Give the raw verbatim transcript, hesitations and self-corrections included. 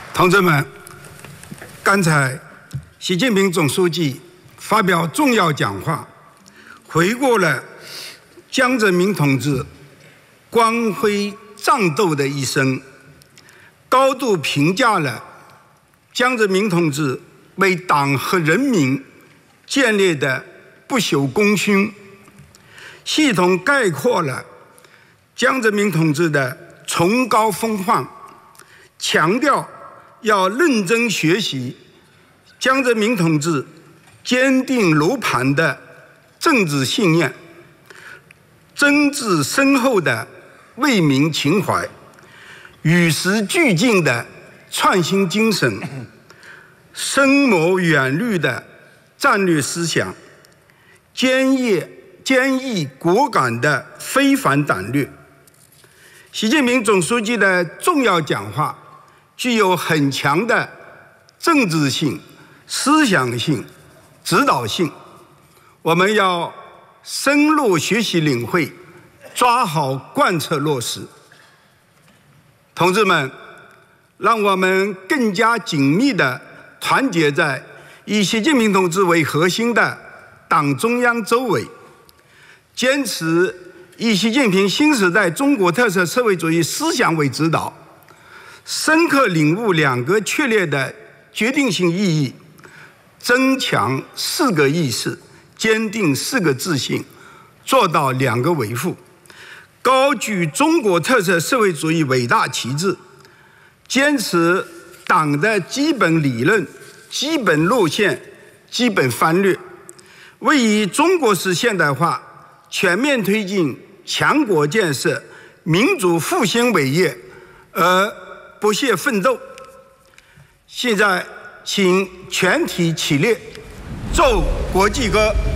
同志们，刚才习近平总书记发表重要讲话，回顾了江泽民同志光辉战斗的一生，高度评价了江泽民同志为党和人民建立的不朽功勋，系统概括了江泽民同志的崇高风范，强调要认真学习江泽民同志坚定如磐的政治信念、真挚深厚的为民情怀、与时俱进的创新精神、深谋远虑的战略思想、坚毅坚毅果敢的非凡胆略。习近平总书记的重要讲话具有很强的政治性、思想性、指导性，我们要深入学习领会，抓好贯彻落实。同志们，让我们更加紧密地团结在以习近平同志为核心的党中央周围，坚持以习近平新时代中国特色社会主义思想为指导，深刻领悟两个确立的决定性意义，增强四个意识，坚定四个自信，做到两个维护，高举中国特色社会主义伟大旗帜，坚持党的基本理论、基本路线、基本方略，为以中国式现代化全面推进强国建设、民主复兴伟业而不懈奋斗。现在，请全体起立，奏国际歌。